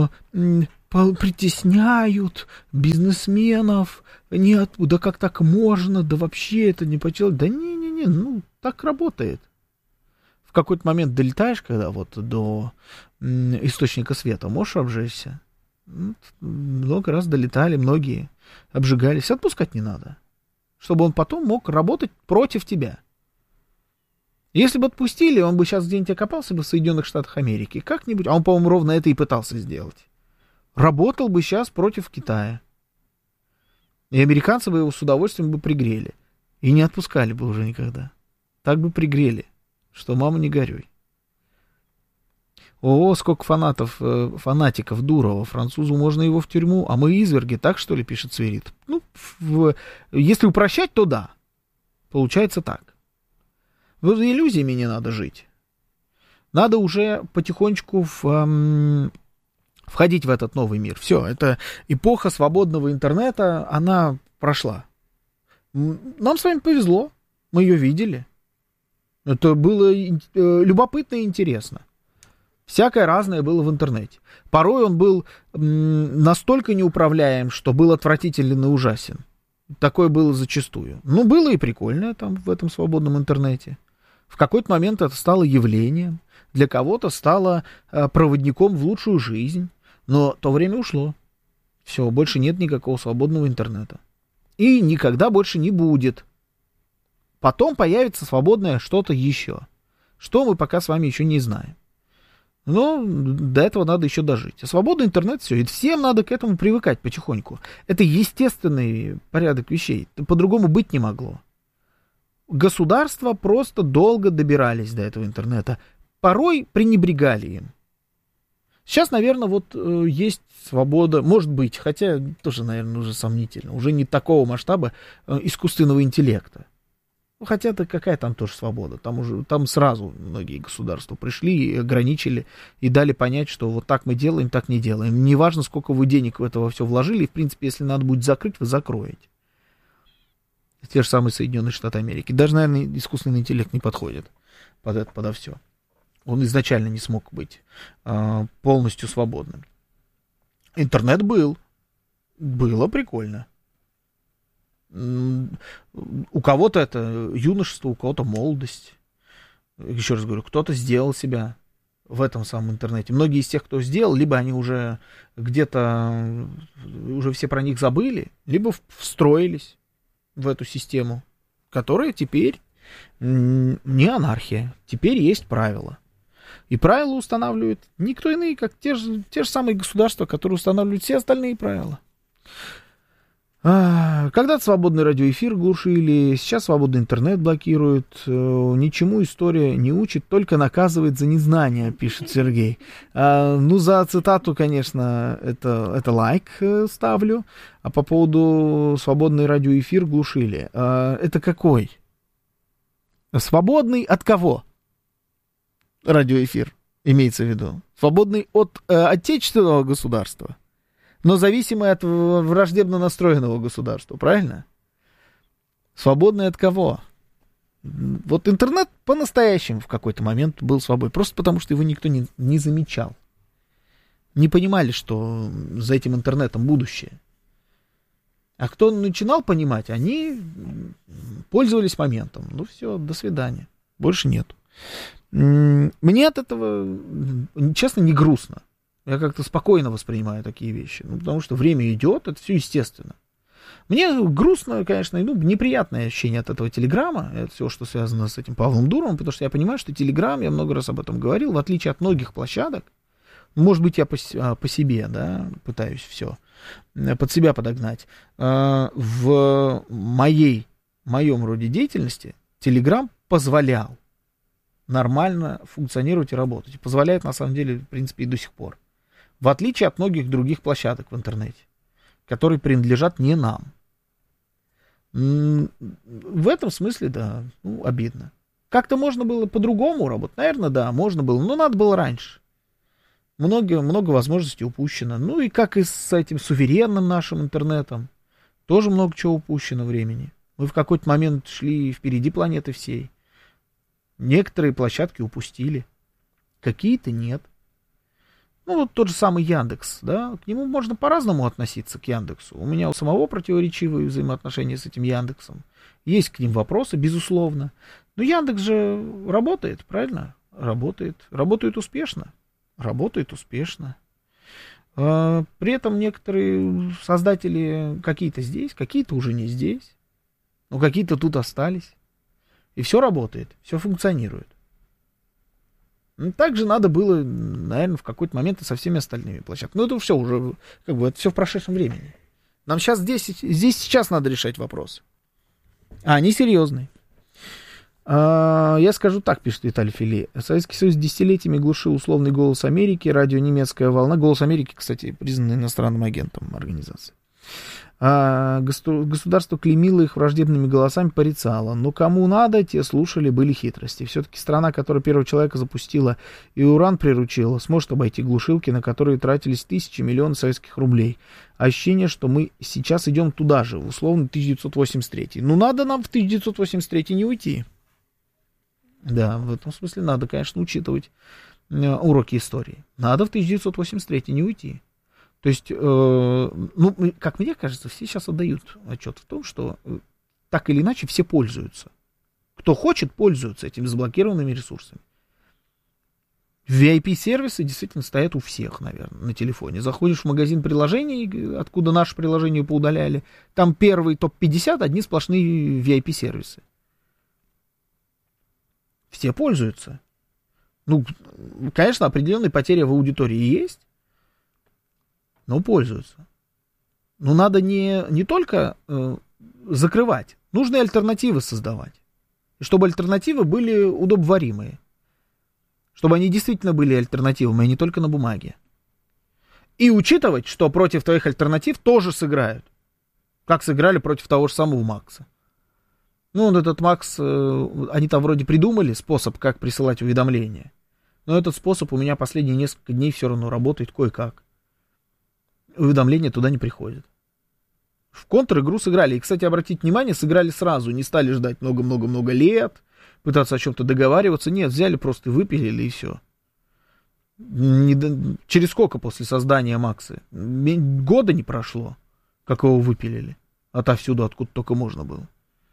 Притесняют бизнесменов. Нет, да как так можно? Да вообще это не по-человеку. Да не, ну так работает. В какой-то момент долетаешь, когда вот до источника света, можешь обжечься. Много раз долетали, многие обжигались. Отпускать не надо, чтобы он потом мог работать против тебя. Если бы отпустили, он бы сейчас где-нибудь окопался бы в Соединенных Штатах Америки, как-нибудь, а он, по-моему, ровно это и пытался сделать. Работал бы сейчас против Китая. И американцы бы его с удовольствием бы пригрели. И не отпускали бы уже никогда. Так бы пригрели, что мама не горюй. О, сколько фанатиков Дурова. Французу можно его в тюрьму, а мы изверги, так что ли, пишет Свирид. Ну, если упрощать, то да. Получается так. Вот иллюзиями не надо жить. Надо уже потихонечку входить в этот новый мир. Все, это эпоха свободного интернета, она прошла. Нам с вами повезло, мы ее видели. Это было любопытно и интересно. Всякое разное было в интернете. Порой он был настолько неуправляем, что был отвратителен и ужасен. Такое было зачастую. Ну, было и прикольное там в этом свободном интернете. В какой-то момент это стало явлением. Для кого-то стало проводником в лучшую жизнь. Но то время ушло. Все, больше нет никакого свободного интернета. И никогда больше не будет. Потом появится свободное что-то еще. Что мы пока с вами еще не знаем. Но до этого надо еще дожить. А свободный интернет, все, и всем надо к этому привыкать потихоньку. Это естественный порядок вещей. По-другому быть не могло. Государства просто долго добирались до этого интернета. Порой пренебрегали им. Сейчас, наверное, вот есть свобода, может быть, хотя тоже, наверное, уже сомнительно, уже не такого масштаба искусственного интеллекта. Хотя это какая там тоже свобода. Там сразу многие государства пришли и ограничили, и дали понять, что вот так мы делаем, так не делаем. Неважно, сколько вы денег в это все вложили, и, в принципе, если надо будет закрыть, вы закроете. Те же самые Соединенные Штаты Америки. Даже, наверное, искусственный интеллект не подходит под это, подо все. Он изначально не смог быть полностью свободным. Интернет был. Было прикольно. У кого-то это юношество, у кого-то молодость. Еще раз говорю, кто-то сделал себя в этом самом интернете. Многие из тех, кто сделал, либо они уже где-то, уже все про них забыли, либо встроились в эту систему, которая теперь не анархия. Теперь есть правила. И правила устанавливают никто иные, как те же самые государства, которые устанавливают все остальные правила. Когда-то свободный радиоэфир глушили, сейчас свободный интернет блокируют. Ничему история не учит, только наказывает за незнание, пишет Сергей. Ну, за цитату, конечно, это лайк ставлю. А по поводу свободный радиоэфир глушили. Это какой? Свободный от кого? Радиоэфир имеется в виду. Свободный от отечественного государства, но зависимый от враждебно настроенного государства, правильно? Свободный от кого? Вот интернет по-настоящему в какой-то момент был свободен, просто потому что его никто не замечал. Не понимали, что за этим интернетом будущее. А кто начинал понимать, они пользовались моментом. Ну все, до свидания. Больше нету. Мне от этого, честно, не грустно. Я как-то спокойно воспринимаю такие вещи. Ну, потому что время идет, это все естественно. Мне грустно, конечно, неприятное ощущение от этого Телеграма. Это все, что связано с этим Павлом Дуровым, потому что я понимаю, что Телеграм, я много раз об этом говорил, в отличие от многих площадок, может быть, я по себе, да, пытаюсь все под себя подогнать. В моем роде деятельности Telegram позволял нормально функционировать и работать. И позволяет, на самом деле, в принципе, и до сих пор. В отличие от многих других площадок в интернете, которые принадлежат не нам. В этом смысле, да, обидно. Как-то можно было по-другому работать? Наверное, да, можно было, но надо было раньше. Много возможностей упущено. Ну и как и с этим суверенным нашим интернетом, тоже много чего упущено времени. Мы в какой-то момент шли впереди планеты всей. Некоторые площадки упустили, какие-то нет. Ну, вот тот же самый Яндекс, да, к нему можно по-разному относиться, к Яндексу. У меня у самого противоречивые взаимоотношения с этим Яндексом. Есть к ним вопросы, безусловно. Но Яндекс же работает, правильно? Работает успешно. При этом некоторые создатели какие-то здесь, какие-то уже не здесь. Но какие-то тут остались. И все работает, все функционирует. Так же надо было, наверное, в какой-то момент и со всеми остальными площадками. Но это все уже, это все в прошедшем времени. Нам здесь сейчас надо решать вопрос. Они серьезные. Я скажу так, пишет Виталий Фили. Советский Союз десятилетиями глушил условный «Голос Америки», радио «Немецкая волна». «Голос Америки», кстати, признан иностранным агентом организации. Государство клеймило их враждебными голосами, порицало. Но кому надо, те слушали, были хитрости. Все-таки страна, которая первого человека запустила и уран приручила, сможет обойти глушилки, на которые тратились тысячи, миллионы советских рублей. Ощущение, что мы сейчас идем туда же, в условно 1983. Ну, надо нам в 1983 не уйти. Да, в этом смысле надо, конечно, учитывать уроки истории. Надо в 1983 не уйти. То есть, как мне кажется, все сейчас отдают отчет в том, что так или иначе все пользуются. Кто хочет, пользуются этими заблокированными ресурсами. VIP-сервисы действительно стоят у всех, наверное, на телефоне. Заходишь в магазин приложений, откуда наши приложения поудаляли, там первый топ-50, одни сплошные VIP-сервисы. Все пользуются. Ну, конечно, определенная потеря в аудитории есть, но пользуются. Но надо не только закрывать, нужно и альтернативы создавать. И чтобы альтернативы были удобоваримые. Чтобы они действительно были альтернативами, а не только на бумаге. И учитывать, что против твоих альтернатив тоже сыграют. Как сыграли против того же самого Макса. Ну, вот этот Макс, они там вроде придумали способ, как присылать уведомления. Но этот способ у меня последние несколько дней все равно работает кое-как. Уведомления туда не приходят. В контр-игру сыграли. И, кстати, обратите внимание, сыграли сразу. Не стали ждать много-много-много лет, пытаться о чем-то договариваться. Нет, взяли, просто выпилили и все. Через сколько после создания Макса? Года не прошло, как его выпилили. Отовсюду, откуда только можно было.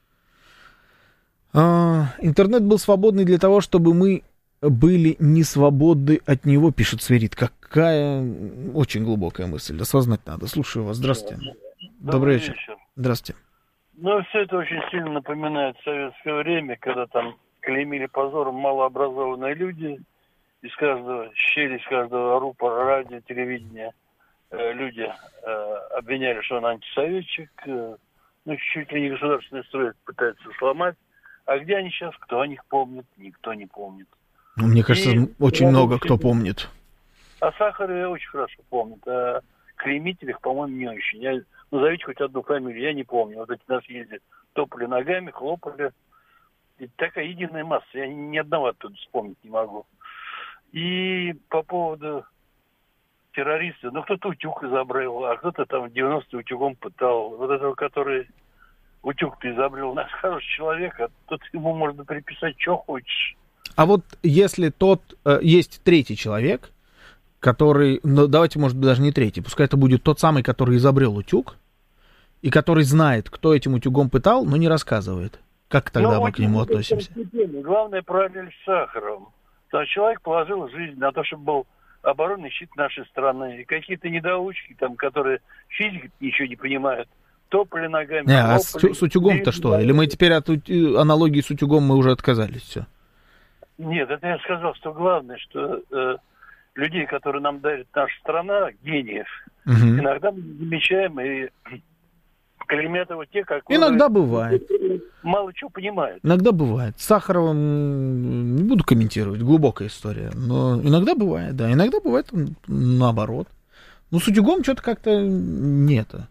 Интернет был свободный для того, чтобы мы были не свободны от него, пишет Сверид. Какая очень глубокая мысль. Осознать надо. Слушаю вас. Здравствуйте. Добрый вечер. Здравствуйте. Ну, все это очень сильно напоминает советское время, когда там клеймили позором малообразованные люди. Из каждого щели, из каждого рупора, радио, телевидения люди обвиняли, что он антисоветчик. Ну, чуть ли не государственный строй пытается сломать. А где они сейчас? Кто о них помнит? Никто не помнит. Ну, мне кажется, очень много кто помнит. О Сахарове очень хорошо помнят. О клеймителях, по-моему, не очень. Назовите хоть одну фамилию, я не помню. Вот эти нас ездят, топали ногами, хлопали. И такая единая масса. Я ни одного оттуда вспомнить не могу. И по поводу террористов. Ну, кто-то утюг изобрел, а кто-то там в 90-е утюгом пытал. Вот этого, который утюг-то изобрел, у нас хороший человек, а тут ему можно приписать, что хочешь. А вот если есть третий человек, который, ну, давайте, может быть, даже не третий, пускай это будет тот самый, который изобрел утюг, и который знает, кто этим утюгом пытал, но не рассказывает. Как тогда мы к нему относимся? Главное, параллель с Сахаровым. То человек положил жизнь на то, чтобы был оборонный щит нашей страны. И какие-то недоучки, там, которые физики ничего не понимают, топали ногами. А с утюгом-то что? Или мы теперь от аналогии с утюгом мы уже отказались? Все. Нет, это я сказал, что главное, что людей, которые нам дарит наша страна, гениев, иногда мы замечаем и клеймят его те, как... Иногда бывает. Мало чего понимают. Иногда бывает. С Сахаровым не буду комментировать, глубокая история. Но иногда бывает, да. Иногда бывает наоборот. Ну, с утюгом что-то как-то не это.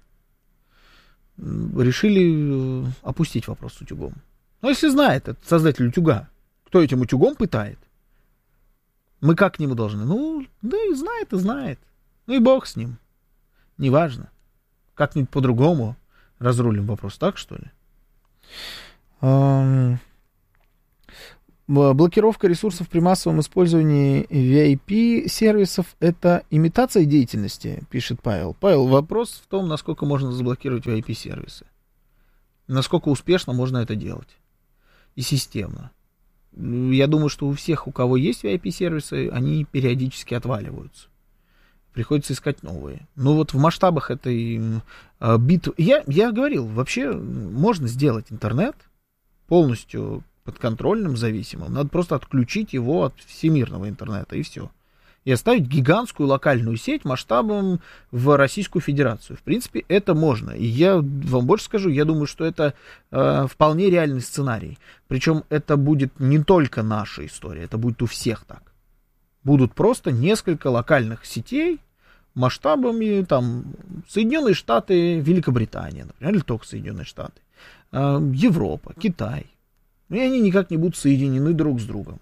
Решили опустить вопрос с утюгом. Ну, если знает этот создатель утюга, кто этим утюгом пытает, мы как к нему должны? Ну, да и знает, и знает. Ну и бог с ним. Неважно. Как-нибудь по-другому разрулим вопрос, так что ли? Блокировка ресурсов при массовом использовании VIP-сервисов — это имитация деятельности, пишет Павел. Павел, вопрос в том, насколько можно заблокировать VIP-сервисы. Насколько успешно можно это делать. И системно. Я думаю, что у всех, у кого есть VIP-сервисы, они периодически отваливаются. Приходится искать новые. Ну вот в масштабах этой битвы... Я говорил, вообще можно сделать интернет полностью подконтрольным, зависимым. Надо просто отключить его от всемирного интернета, и все. И оставить гигантскую локальную сеть масштабом в Российскую Федерацию. В принципе, это можно. И я вам больше скажу, я думаю, что это вполне реальный сценарий. Причем это будет не только наша история, это будет у всех так. Будут просто несколько локальных сетей масштабами, там, Соединенные Штаты, Великобритания, например, или только Соединенные Штаты, Европа, Китай. И они никак не будут соединены друг с другом.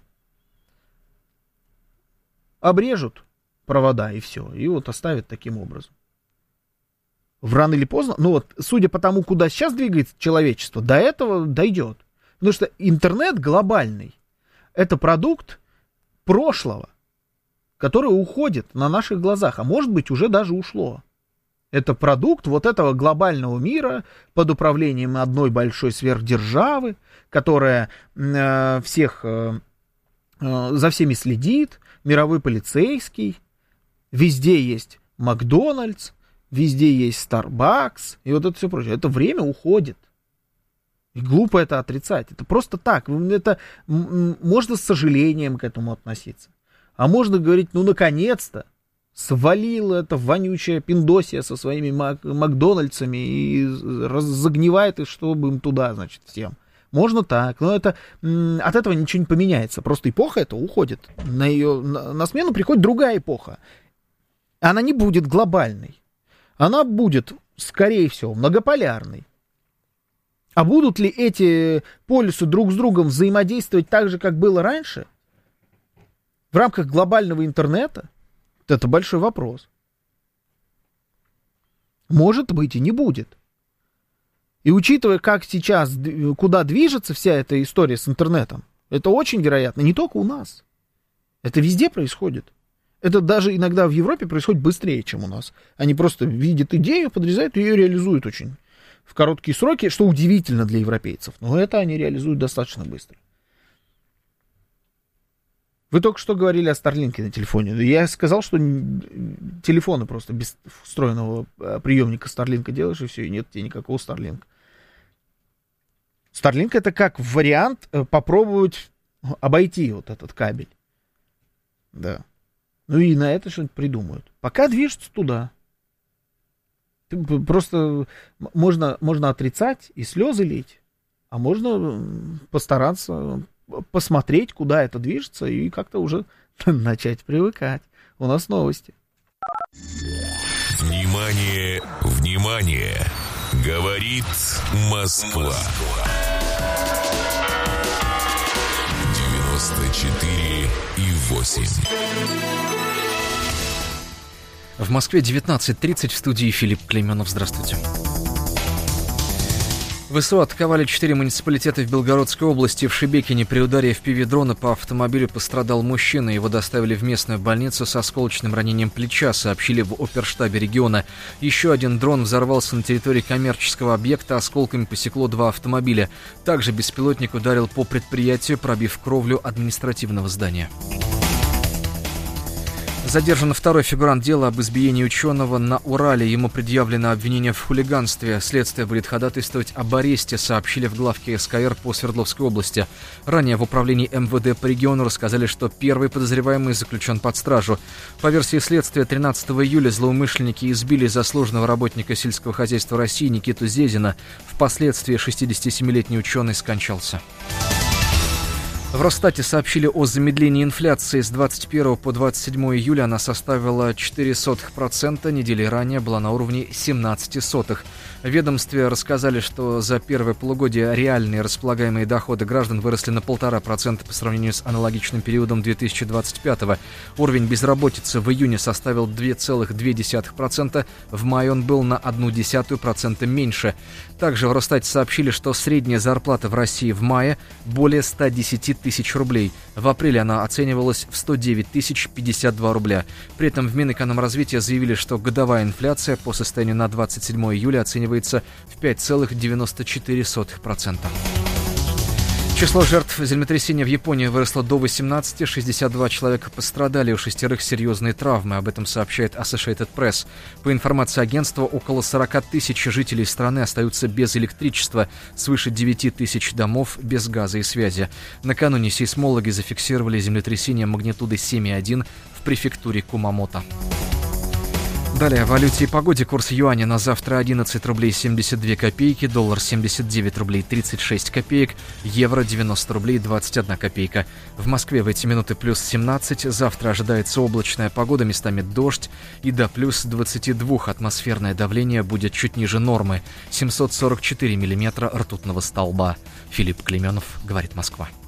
Обрежут провода и все, и вот оставят таким образом. Рано или поздно, ну вот, судя по тому, куда сейчас двигается человечество, до этого дойдет. Потому что интернет глобальный — это продукт прошлого, которое уходит на наших глазах, а может быть уже даже ушло. Это продукт вот этого глобального мира под управлением одной большой сверхдержавы, которая за всеми следит, мировой полицейский, везде есть Макдональдс, везде есть Starbucks, и вот это все прочее. Это время уходит. И глупо это отрицать. Это просто так. Это можно с сожалением к этому относиться. А можно говорить, ну, наконец-то свалила эта вонючая пиндосия со своими Макдональдсами и загнивает, и чтобы им туда, значит, всем. Можно так, но это, от этого ничего не поменяется. Просто эпоха эта уходит. На смену приходит другая эпоха. Она не будет глобальной. Она будет, скорее всего, многополярной. А будут ли эти полюсы друг с другом взаимодействовать так же, как было раньше? В рамках глобального интернета? Это большой вопрос. Может быть и не будет. И учитывая, как сейчас, куда движется вся эта история с интернетом, это очень вероятно, не только у нас. Это везде происходит. Это даже иногда в Европе происходит быстрее, чем у нас. Они просто видят идею, подрезают и ее реализуют очень в короткие сроки, что удивительно для европейцев. Но это они реализуют достаточно быстро. Вы только что говорили о Старлинке на телефоне. Я сказал, что телефоны просто без встроенного приемника Старлинка делаешь, и все, и нет тебе никакого Старлинка. Старлинк — это как вариант попробовать обойти вот этот кабель. Да. Ну и на это что-нибудь придумают. Пока движется туда. Просто можно отрицать и слезы лить, а можно постараться посмотреть, куда это движется, и как-то уже начать привыкать. У нас новости. Внимание, внимание! Говорит Москва. 94,8. В Москве 19:30, в студии Филипп Клейменов. Здравствуйте. ВСУ атаковали 4 муниципалитета в Белгородской области. В Шебекине при ударе FPV-дрона по автомобилю пострадал мужчина. Его доставили в местную больницу с осколочным ранением плеча, сообщили в оперштабе региона. Еще один дрон взорвался на территории коммерческого объекта. Осколками посекло 2 автомобиля. Также беспилотник ударил по предприятию, пробив кровлю административного здания. Задержан второй фигурант дела об избиении ученого на Урале. Ему предъявлено обвинение в хулиганстве. Следствие будет ходатайствовать об аресте, сообщили в главке СКР по Свердловской области. Ранее в управлении МВД по региону рассказали, что первый подозреваемый заключен под стражу. По версии следствия, 13 июля злоумышленники избили заслуженного работника сельского хозяйства России Никиту Зезина. Впоследствии 67-летний ученый скончался. В Росстате сообщили о замедлении инфляции. С 21 по 27 июля она составила 0,04%, недели ранее была на уровне 0,17%. В ведомстве рассказали, что за первое полугодие реальные располагаемые доходы граждан выросли на 1,5% по сравнению с аналогичным периодом 2025. Уровень безработицы в июне составил 2,2%, в мае он был на 0,1% меньше. Также в Росстате сообщили, что средняя зарплата в России в мае более 110 тысяч рублей. В апреле она оценивалась в 109 тысяч 52 рубля. При этом в Минэкономразвития заявили, что годовая инфляция по состоянию на 27 июля оценивается в 5,94%. Число жертв землетрясения в Японии выросло до 18, 62 человека пострадали, у 6 серьезные травмы, об этом сообщает Associated Press. По информации агентства, около 40 тысяч жителей страны остаются без электричества, свыше 9 тысяч домов без газа и связи. Накануне сейсмологи зафиксировали землетрясение магнитудой 7,1 в префектуре Кумамото. Далее о валюте и погоде. Курс юаня на завтра 11 рублей 72 копейки, доллар 79 рублей 36 копеек, евро 90 рублей 21 копейка. В Москве в эти минуты плюс 17, завтра ожидается облачная погода, местами дождь, и до плюс 22 атмосферное давление будет чуть ниже нормы, 744 миллиметра ртутного столба. Филипп Клейменов, говорит Москва.